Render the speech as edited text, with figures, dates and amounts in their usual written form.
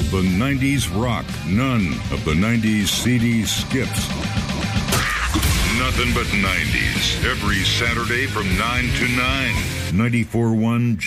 of the 90s rock, none of the 90s CD skips. Nothing but 90s every Saturday from 9 to 9. 94.1